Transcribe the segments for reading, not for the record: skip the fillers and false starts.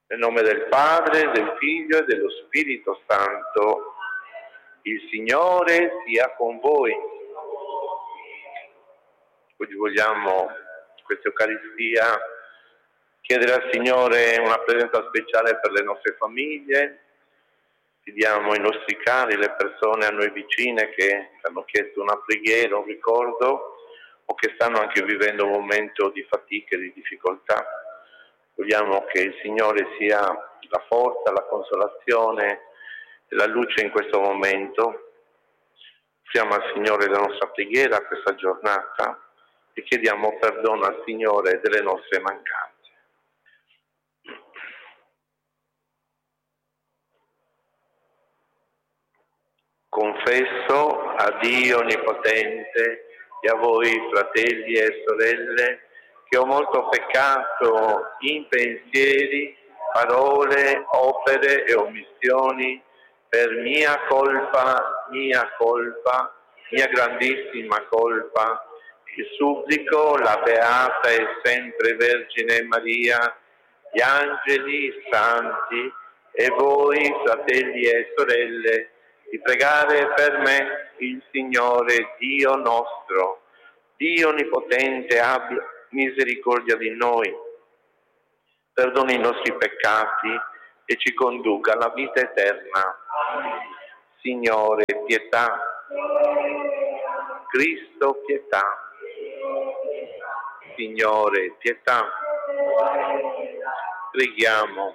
Nel nome del Padre, del Figlio e dello Spirito Santo. Il Signore sia con voi. Oggi vogliamo, in questa Eucaristia, chiedere al Signore una presenza speciale per le nostre famiglie. Chiediamo ai nostri cari, le persone a noi vicine che hanno chiesto una preghiera, un ricordo, o che stanno anche vivendo un momento di fatica e di difficoltà. Vogliamo che il Signore sia la forza, la consolazione e la luce in questo momento. Offriamo al Signore la nostra preghiera questa giornata e chiediamo perdono al Signore delle nostre mancanze. Confesso a Dio Onnipotente e a voi, fratelli e sorelle, che ho molto peccato in pensieri, parole, opere e omissioni, per mia grandissima colpa. Vi supplico la Beata e sempre Vergine Maria, gli angeli, i santi e voi, fratelli e sorelle, di pregare per me il Signore Dio nostro. Dio Onnipotente abbia misericordia di noi, perdoni i nostri peccati e ci conduca alla vita eterna. Signore, pietà. Cristo, pietà. Signore, pietà. Preghiamo.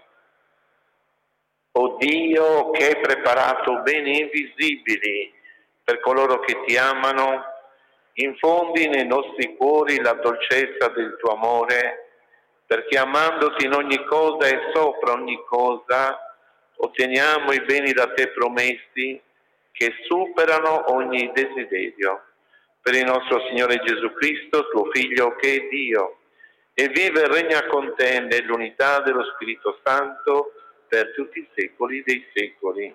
O Dio, che hai preparato beni invisibili per coloro che ti amano, infondi nei nostri cuori la dolcezza del tuo amore, perché amandoti in ogni cosa e sopra ogni cosa, otteniamo i beni da te promessi che superano ogni desiderio. Per il nostro Signore Gesù Cristo, tuo Figlio, che è Dio, e vive e regna con te nell'unità dello Spirito Santo, per tutti i secoli dei secoli.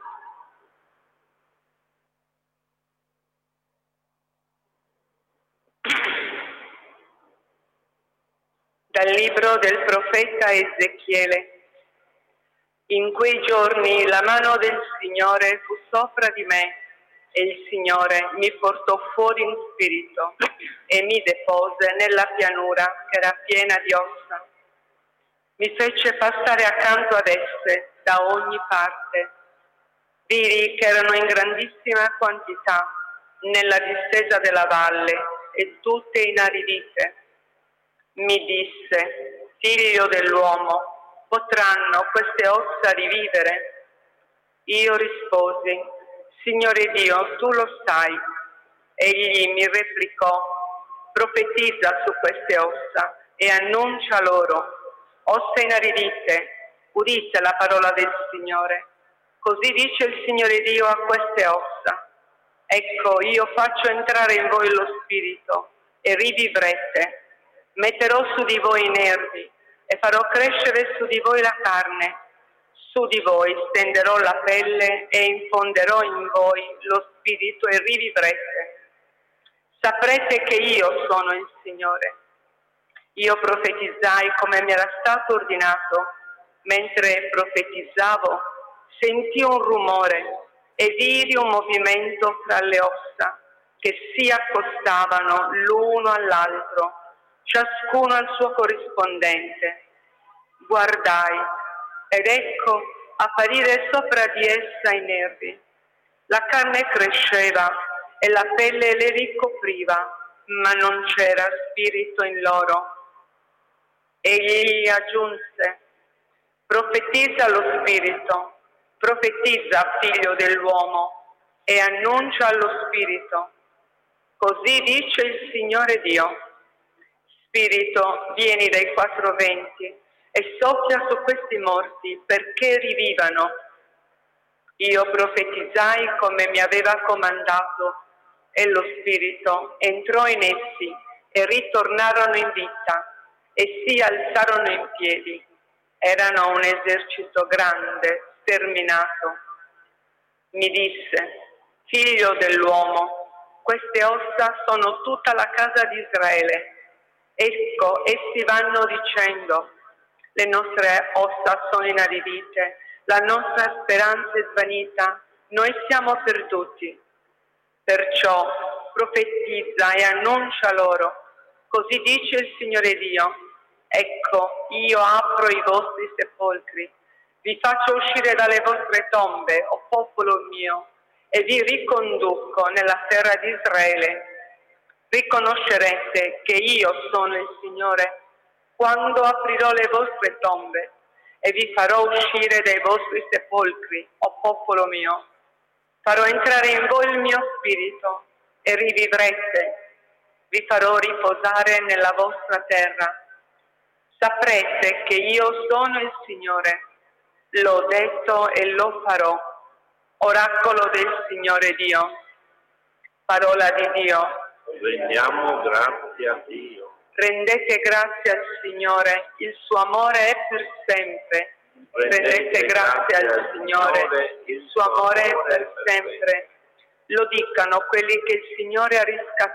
Dal libro del profeta Ezechiele. In quei giorni la mano del Signore fu sopra di me e il Signore mi portò fuori in spirito e mi depose nella pianura che era piena di ossa. Mi fece passare accanto ad esse da ogni parte. Vidi che erano in grandissima quantità nella distesa della valle e tutte inaridite. Mi disse: figlio dell'uomo, potranno queste ossa rivivere? Io risposi: Signore Dio, tu lo sai. Egli mi replicò: profetizza su queste ossa e annuncia loro: ossa inaridite, udite la parola del Signore. Così dice il Signore Dio a queste ossa: ecco, io faccio entrare in voi lo spirito e rivivrete. Metterò su di voi i nervi e farò crescere su di voi la carne. Su di voi stenderò la pelle e infonderò in voi lo spirito e rivivrete. Saprete che io sono il Signore. Io profetizzai come mi era stato ordinato. Mentre profetizzavo, sentii un rumore e vidi un movimento fra le ossa che si accostavano l'uno all'altro, ciascuno al suo corrispondente. Guardai ed ecco apparire sopra di essa i nervi. La carne cresceva e la pelle le ricopriva, ma non c'era spirito in loro. Egli aggiunse: profetizza lo spirito, profetizza, figlio dell'uomo, e annuncia allo spirito. Così dice il Signore Dio: Spirito, vieni dai quattro venti e soffia su questi morti perché rivivano. Io profetizzai come mi aveva comandato e lo Spirito entrò in essi e ritornarono in vita e si alzarono in piedi. Erano un esercito grande, sterminato. Mi disse: figlio dell'uomo, queste ossa sono tutta la casa di Israele. Ecco, essi vanno dicendo: Le nostre ossa sono inaridite, la nostra speranza è svanita, noi siamo perduti. Perciò profetizza e annuncia loro, così dice il Signore Dio, ecco, io apro i vostri sepolcri, vi faccio uscire dalle vostre tombe, o popolo mio, e vi riconduco nella terra di Israele. Riconoscerete che io sono il Signore quando aprirò le vostre tombe e vi farò uscire dai vostri sepolcri, o popolo mio. Farò entrare in voi il mio spirito e rivivrete. Vi farò riposare nella vostra terra. Saprete che io sono il Signore. L'ho detto e lo farò. Oracolo del Signore Dio. Parola di Dio. Rendiamo grazie a Dio. Rendete grazie al Signore, il suo amore è per sempre. Rendete grazie al Signore, il suo amore è per sempre. Lo dicano quelli che il Signore ha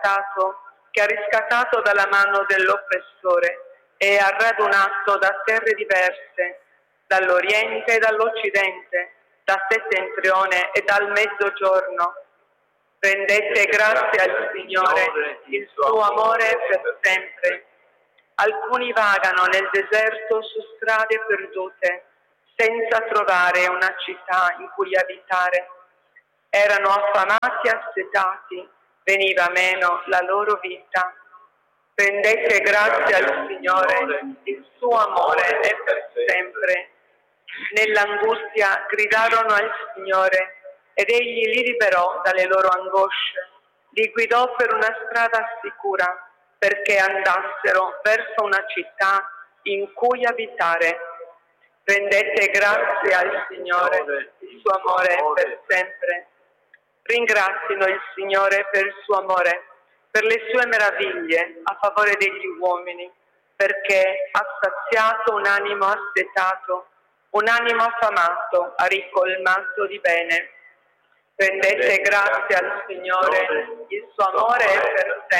riscattato dalla mano dell'oppressore e ha radunato da terre diverse, dall'Oriente e dall'Occidente, da settentrione e dal mezzogiorno. Rendete grazie al Signore, il suo amore è per sempre. Alcuni vagano nel deserto su strade perdute, senza trovare una città in cui abitare. Erano affamati e assetati, veniva meno la loro vita. Rendete grazie al Signore, il suo amore è per sempre. Nell'angustia gridarono al Signore ed egli li liberò dalle loro angosce. Li guidò per una strada sicura perché andassero verso una città in cui abitare. Rendete grazie al Signore, il suo amore è per sempre. Ringrazino il Signore per il suo amore, per le sue meraviglie a favore degli uomini, perché ha saziato un animo assetato, un animo affamato, ha ricolmato di bene. Rendete grazie al Signore, il suo amore è per sempre.